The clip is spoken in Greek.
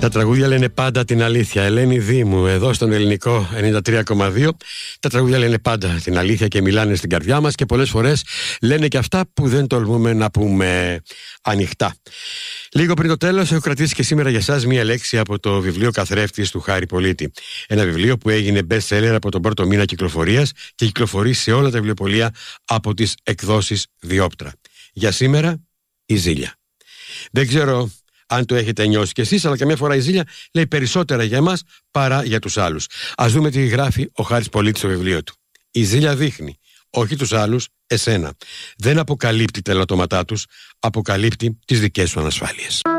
Τα τραγούδια λένε πάντα την αλήθεια. Ελένη Δήμου, εδώ στον Ελληνικό 93,2. Τα τραγούδια λένε πάντα την αλήθεια και μιλάνε στην καρδιά μας και πολλές φορές λένε και αυτά που δεν τολμούμε να πούμε ανοιχτά. Λίγο πριν το τέλος, έχω κρατήσει και σήμερα για σας μία λέξη από το βιβλίο Καθρέφτης του Χάρη Πολίτη. Ένα βιβλίο που έγινε best seller από τον πρώτο μήνα κυκλοφορίας και κυκλοφορεί σε όλα τα βιβλιοπωλεία από τις εκδόσεις Διόπτρα. Για σήμερα, η Ζήλια. Δεν ξέρω αν το έχετε νιώσει κι εσείς, αλλά καμιά φορά η Ζήλια λέει περισσότερα για εμάς παρά για τους άλλους. Ας δούμε τι γράφει ο Χάρης Πολίτης στο βιβλίο του. Η Ζήλια δείχνει, όχι τους άλλους, εσένα. Δεν αποκαλύπτει τα ελαττώματά τους, αποκαλύπτει τις δικές σου ανασφάλειες.